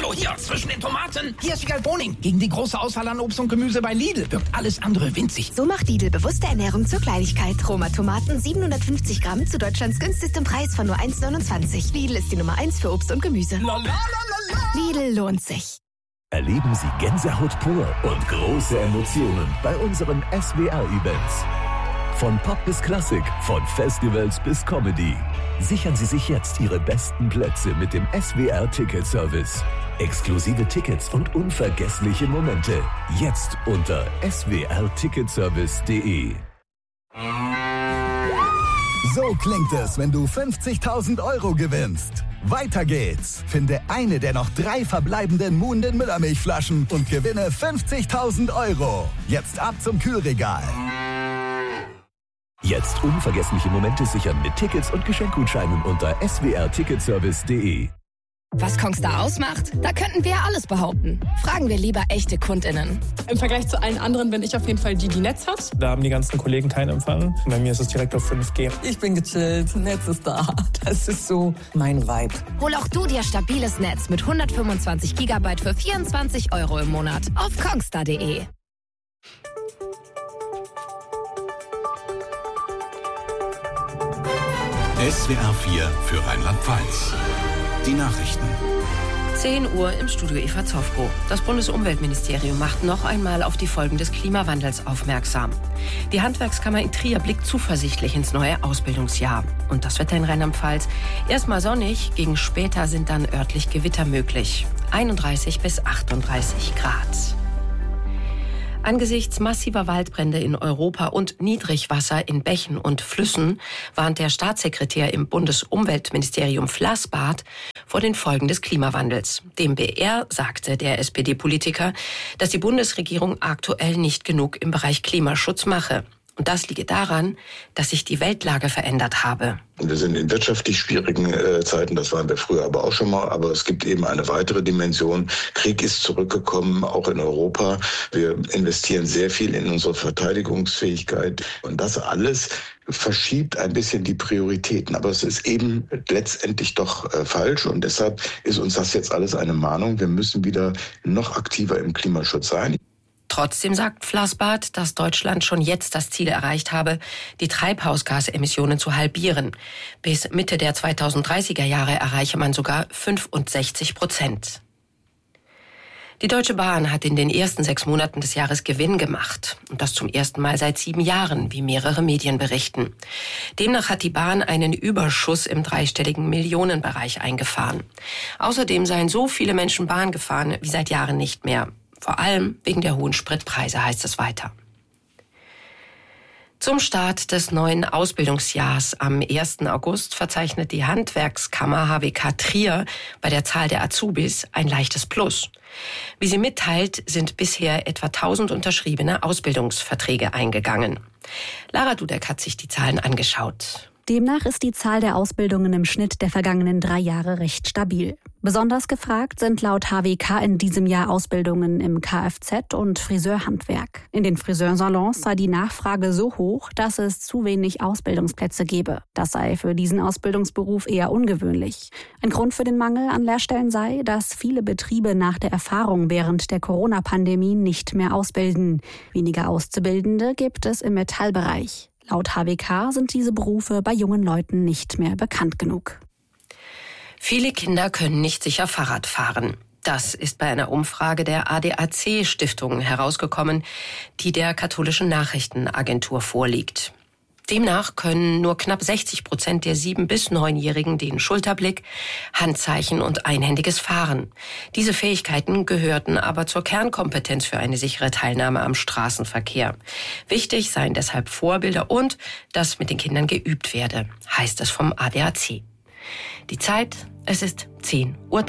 Hallo, hier, zwischen den Tomaten. Hier ist Wiegald Boning. Gegen die große Auswahl an Obst und Gemüse bei Lidl wirkt alles andere winzig. So macht Lidl bewusste Ernährung zur Kleinigkeit. Roma Tomaten 750 Gramm zu Deutschlands günstigstem Preis von nur 1,29. Lidl ist die Nummer 1 für Obst und Gemüse. Lidl lohnt sich. Erleben Sie Gänsehaut pur und große Emotionen bei unseren SWR-Events. Von Pop bis Klassik, von Festivals bis Comedy. Sichern Sie sich jetzt Ihre besten Plätze mit dem SWR-Ticket-Service. Exklusive Tickets und unvergessliche Momente. Jetzt unter swrticketservice.de. So klingt es, wenn du 50.000 Euro gewinnst. Weiter geht's. Finde eine der noch 3 verbleibenden Muhnden Müllermilchflaschen und gewinne 50.000 Euro. Jetzt ab zum Kühlregal. Jetzt unvergessliche Momente sichern mit Tickets und Geschenkgutscheinen unter swrticketservice.de. Was Kongstar ausmacht? Da könnten wir alles behaupten. Fragen wir lieber echte KundInnen. Im Vergleich zu allen anderen bin ich auf jeden Fall die Netz hat. Da haben die ganzen Kollegen keinen Empfang. Bei mir ist es direkt auf 5G. Ich bin gechillt, Netz ist da. Das ist so mein Vibe. Hol auch du dir stabiles Netz mit 125 GB für 24 Euro im Monat auf kongstar.de. SWR 4 für Rheinland-Pfalz. Die Nachrichten. 10 Uhr im Studio Eva Zoffko. Das Bundesumweltministerium macht noch einmal auf die Folgen des Klimawandels aufmerksam. Die Handwerkskammer in Trier blickt zuversichtlich ins neue Ausbildungsjahr. Und das Wetter in Rheinland-Pfalz. Erstmal sonnig, gegen später sind dann örtlich Gewitter möglich. 31 bis 38 Grad. Angesichts massiver Waldbrände in Europa und Niedrigwasser in Bächen und Flüssen warnt der Staatssekretär im Bundesumweltministerium Flassbart vor den Folgen des Klimawandels. Dem BR sagte der SPD-Politiker, dass die Bundesregierung aktuell nicht genug im Bereich Klimaschutz mache. Und das liege daran, dass sich die Weltlage verändert habe. Wir sind in wirtschaftlich schwierigen Zeiten, das waren wir früher aber auch schon mal, aber es gibt eben eine weitere Dimension. Krieg ist zurückgekommen, auch in Europa. Wir investieren sehr viel in unsere Verteidigungsfähigkeit und das alles verschiebt ein bisschen die Prioritäten. Aber es ist eben letztendlich doch falsch und deshalb ist uns das jetzt alles eine Mahnung. Wir müssen wieder noch aktiver im Klimaschutz sein. Trotzdem sagt Flassbart, dass Deutschland schon jetzt das Ziel erreicht habe, die Treibhausgasemissionen zu halbieren. Bis Mitte der 2030er Jahre erreiche man sogar 65%. Die Deutsche Bahn hat in den ersten 6 Monaten des Jahres Gewinn gemacht. Und das zum ersten Mal seit 7 Jahren, wie mehrere Medien berichten. Demnach hat die Bahn einen Überschuss im dreistelligen Millionenbereich eingefahren. Außerdem seien so viele Menschen Bahn gefahren wie seit Jahren nicht mehr. Vor allem wegen der hohen Spritpreise, heißt es weiter. Zum Start des neuen Ausbildungsjahrs am 1. August verzeichnet die Handwerkskammer HWK Trier bei der Zahl der Azubis ein leichtes Plus. Wie sie mitteilt, sind bisher etwa 1000 unterschriebene Ausbildungsverträge eingegangen. Lara Dudek hat sich die Zahlen angeschaut. Demnach ist die Zahl der Ausbildungen im Schnitt der vergangenen 3 Jahre recht stabil. Besonders gefragt sind laut HWK in diesem Jahr Ausbildungen im Kfz- und Friseurhandwerk. In den Friseursalons sei die Nachfrage so hoch, dass es zu wenig Ausbildungsplätze gebe. Das sei für diesen Ausbildungsberuf eher ungewöhnlich. Ein Grund für den Mangel an Lehrstellen sei, dass viele Betriebe nach der Erfahrung während der Corona-Pandemie nicht mehr ausbilden. Weniger Auszubildende gibt es im Metallbereich. Laut HWK sind diese Berufe bei jungen Leuten nicht mehr bekannt genug. Viele Kinder können nicht sicher Fahrrad fahren. Das ist bei einer Umfrage der ADAC-Stiftung herausgekommen, die der katholischen Nachrichtenagentur vorliegt. Demnach können nur knapp 60% der 7- bis 9-Jährigen den Schulterblick, Handzeichen und einhändiges Fahren. Diese Fähigkeiten gehörten aber zur Kernkompetenz für eine sichere Teilnahme am Straßenverkehr. Wichtig seien deshalb Vorbilder und dass mit den Kindern geübt werde, heißt es vom ADAC. Die Zeit, es ist 10:03 Uhr.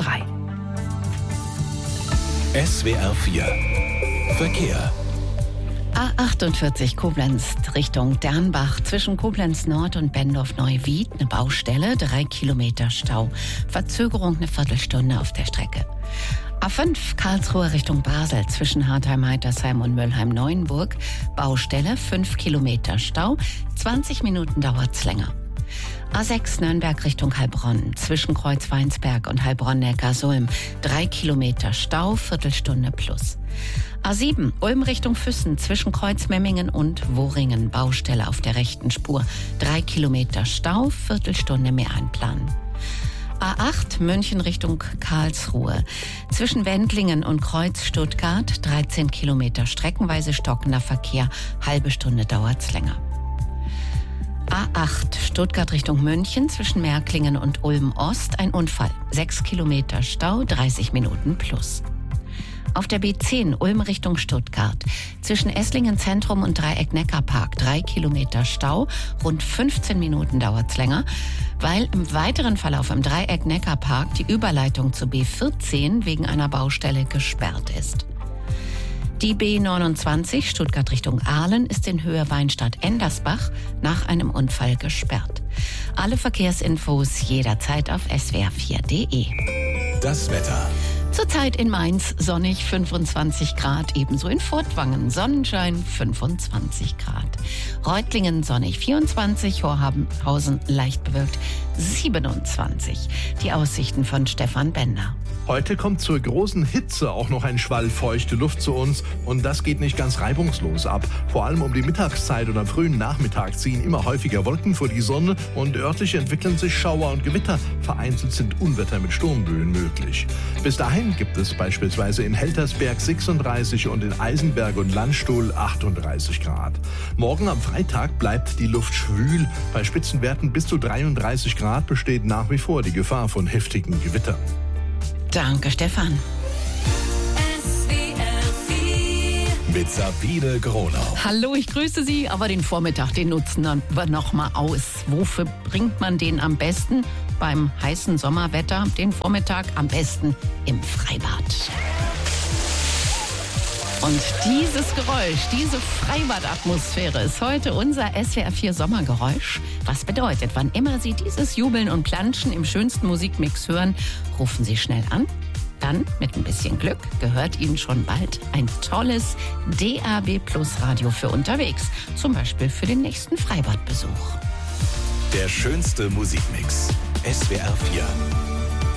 SWR 4 Verkehr. A48 Koblenz Richtung Dernbach zwischen Koblenz Nord und Bendorf-Neuwied eine Baustelle, 3 Kilometer Stau. Verzögerung eine Viertelstunde auf der Strecke. A5 Karlsruhe Richtung Basel zwischen Hartheim-Heitersheim und Möllheim-Neuenburg. Baustelle, 5 Kilometer Stau, 20 Minuten dauert's länger. A6 Nürnberg Richtung Heilbronn, zwischen Kreuz Weinsberg und Heilbronn-Neckarsulm. 3 Kilometer Stau, Viertelstunde plus. A7 Ulm Richtung Füssen, zwischen Kreuz Memmingen und Woringen. Baustelle auf der rechten Spur. 3 Kilometer Stau, Viertelstunde mehr einplanen. A8 München Richtung Karlsruhe. Zwischen Wendlingen und Kreuz Stuttgart 13 Kilometer streckenweise stockender Verkehr. Halbe Stunde dauert's länger. A8 Stuttgart Richtung München. Zwischen Märklingen und Ulm Ost ein Unfall. 6 Kilometer Stau, 30 Minuten plus. Auf der B10 Ulm Richtung Stuttgart. Zwischen Esslingen Zentrum und Dreieck Neckarpark 3 Kilometer Stau. Rund 15 Minuten dauert's länger, weil im weiteren Verlauf im Dreieck Neckarpark die Überleitung zur B14 wegen einer Baustelle gesperrt ist. Die B29 Stuttgart Richtung Aalen ist in Höhe Weinstadt-Endersbach nach einem Unfall gesperrt. Alle Verkehrsinfos jederzeit auf swr4.de. Das Wetter. Zurzeit in Mainz sonnig 25 Grad, ebenso in Furtwangen Sonnenschein 25 Grad. Reutlingen sonnig 24, Horhausen leicht bewölkt 27. Die Aussichten von Stefan Bender. Heute kommt zur großen Hitze auch noch ein Schwall feuchte Luft zu uns und das geht nicht ganz reibungslos ab. Vor allem um die Mittagszeit und am frühen Nachmittag ziehen immer häufiger Wolken vor die Sonne und örtlich entwickeln sich Schauer und Gewitter. Vereinzelt sind Unwetter mit Sturmböen möglich. Bis dahin gibt es beispielsweise in Heltersberg 36 und in Eisenberg und Landstuhl 38 Grad. Morgen am Freitag bleibt die Luft schwül. Bei Spitzenwerten bis zu 33 Grad besteht nach wie vor die Gefahr von heftigen Gewittern. Danke, Stefan. Mit Sabine Gronau. Hallo, ich grüße Sie, aber den Vormittag, den nutzen wir noch mal aus. Wofür bringt man den am besten? Beim heißen Sommerwetter, den Vormittag am besten im Freibad. Und dieses Geräusch, diese Freibad-Atmosphäre ist heute unser SWR4 Sommergeräusch. Was bedeutet, wann immer Sie dieses Jubeln und Planschen im schönsten Musikmix hören, rufen Sie schnell an. Dann, mit ein bisschen Glück, gehört Ihnen schon bald ein tolles DAB+ Radio für unterwegs. Zum Beispiel für den nächsten Freibadbesuch. Der schönste Musikmix. SWR4.